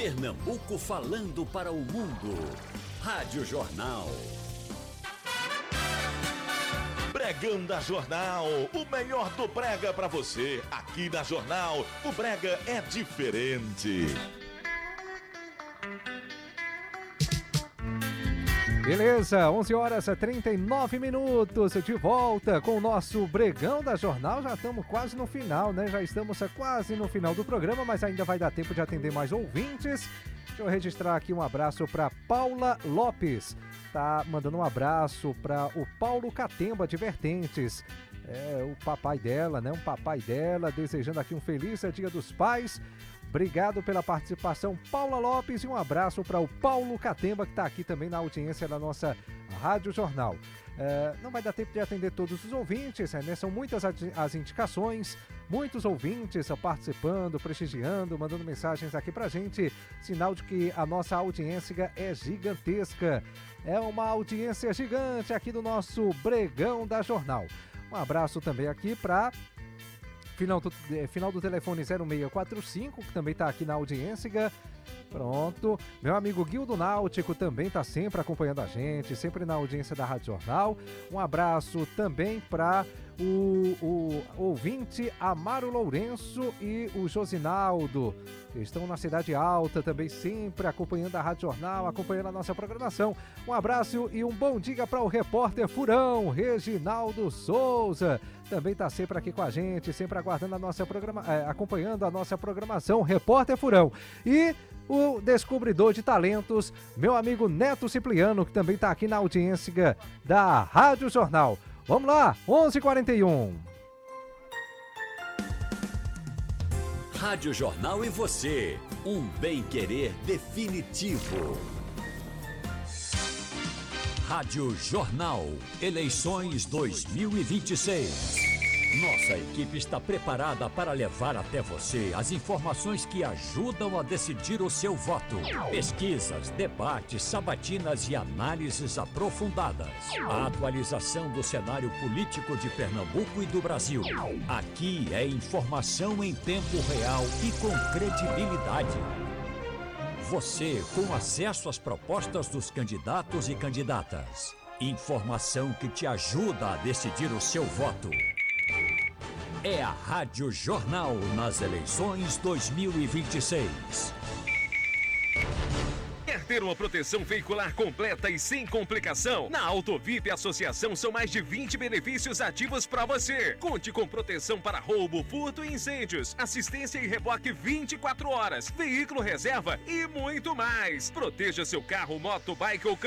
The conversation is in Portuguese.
Pernambuco falando para o mundo. Rádio Jornal. Bregão da Jornal, o melhor do brega pra você. Aqui na Jornal, o brega é diferente. Beleza, 11h39, de volta com o nosso Bregão da Jornal. Já estamos quase no final, né? Já estamos quase no final do programa, mas ainda vai dar tempo de atender mais ouvintes. Deixa eu registrar aqui um abraço para Paula Lopes. Tá mandando um abraço para o Paulo Catemba de Vertentes. O papai dela, né? Um papai dela, desejando aqui um feliz Dia dos Pais. Obrigado pela participação, Paula Lopes, e um abraço para o Paulo Catemba, que está aqui também na audiência da nossa Rádio Jornal. Não vai dar tempo de atender todos os ouvintes, né? São muitas as indicações, muitos ouvintes participando, prestigiando, mandando mensagens aqui pra gente, sinal de que a nossa audiência é gigantesca. É uma audiência gigante aqui do nosso Bregão da Jornal. Um abraço também aqui para final do telefone 0645, que também está aqui na audiência. Pronto. Meu amigo Guildo Náutico também está sempre acompanhando a gente, sempre na audiência da Rádio Jornal. Um abraço também para o ouvinte Amaro Lourenço e o Josinaldo, que estão na Cidade Alta também, sempre acompanhando a Rádio Jornal, acompanhando a nossa programação. Um abraço e um bom dia para o repórter Furão, Reginaldo Souza. Também está sempre aqui com a gente, sempre aguardando acompanhando a nossa programação, repórter Furão. E o descobridor de talentos, meu amigo Neto Cipriano, que também está aqui na audiência da Rádio Jornal. Vamos lá, 11h41. Rádio Jornal e você, um bem-querer definitivo. Rádio Jornal, eleições 2026. Nossa equipe está preparada para levar até você as informações que ajudam a decidir o seu voto. Pesquisas, debates, sabatinas e análises aprofundadas. A atualização do cenário político de Pernambuco e do Brasil. Aqui é informação em tempo real e com credibilidade. Você com acesso às propostas dos candidatos e candidatas. Informação que te ajuda a decidir o seu voto. É a Rádio Jornal nas eleições 2026. Quer ter uma proteção veicular completa e sem complicação? Na Autovip Associação são mais de 20 benefícios ativos para você. Conte com proteção para roubo, furto e incêndios, assistência e reboque 24 horas, veículo reserva e muito mais. Proteja seu carro, moto, bike ou